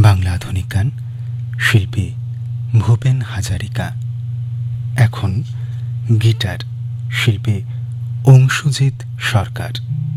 বাংলা আধুনিক গান, শিল্পী ভূপেন হাজারিকা। এখন গিটার, শিল্পী অংশুজিৎ সরকার।